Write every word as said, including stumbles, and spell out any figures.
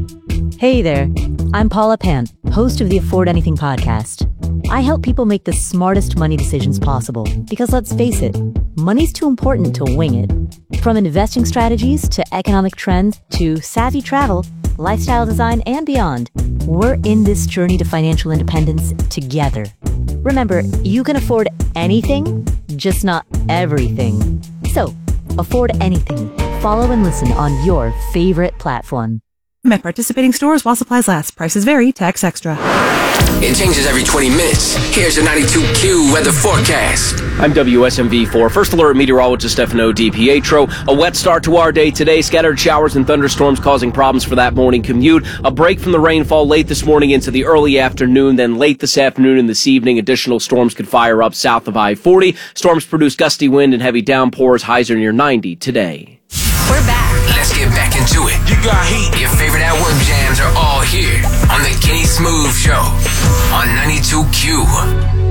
Hey there, I'm Paula Pant, host of the Afford Anything podcast. I help people make the smartest money decisions possible because let's face it, money's too important to wing it. From investing strategies to economic trends to savvy travel, lifestyle design, and beyond, we're in this journey to financial independence together. Remember, you can afford anything, just not everything. So, afford anything. Follow and listen on your favorite platform. At participating stores while supplies last. Prices vary. Tax extra. It changes every twenty minutes. Here's your ninety-two Q weather forecast. I'm W S M V four First Alert Meteorologist Stefano DiPietro. A wet start to our day today. Scattered showers and thunderstorms causing problems for that morning commute. A break from the rainfall late this morning into the early afternoon. Then late this afternoon and this evening, additional storms could fire up south of I forty. Storms produce gusty wind and heavy downpours. Highs are near ninety today. We're back. Let's get back into it. You got heat. Your favorite at-work jams are all here on the Kenny Smooth Show on ninety-two Q.